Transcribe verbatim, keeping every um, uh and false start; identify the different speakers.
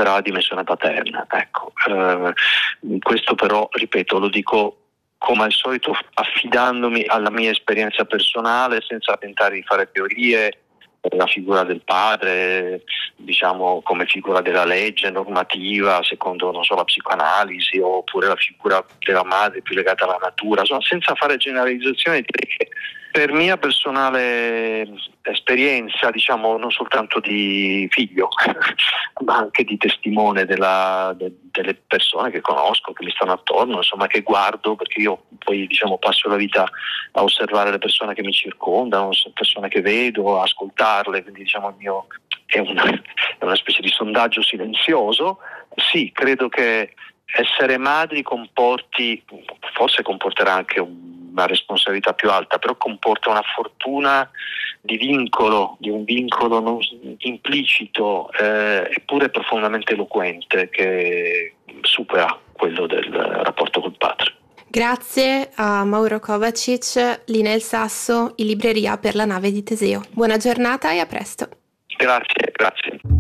Speaker 1: supera la dimensione paterna. Ecco, eh, questo però, ripeto, lo dico come al solito affidandomi alla mia esperienza personale, senza tentare di fare teorie. La figura del padre, diciamo, come figura della legge normativa, secondo, non so, la psicoanalisi, oppure la figura della madre più legata alla natura, insomma, senza fare generalizzazioni, direi che per mia personale esperienza, diciamo, non soltanto di figlio, ma anche di testimone della, de, delle persone che conosco, che mi stanno attorno, insomma, che guardo, perché io poi, diciamo, passo la vita a osservare le persone che mi circondano, persone che vedo, a ascoltarle, quindi, diciamo, il mio è una, è una specie di sondaggio silenzioso. Sì, credo che essere madri comporti, forse comporterà anche una responsabilità più alta, però comporta una fortuna di vincolo, di un vincolo non implicito, eh, eppure profondamente eloquente, che supera quello del rapporto col padre.
Speaker 2: Grazie a Mauro Kovačić, Lina Il Sasso, in libreria per La nave di Teseo. Buona giornata e a presto.
Speaker 1: Grazie, grazie.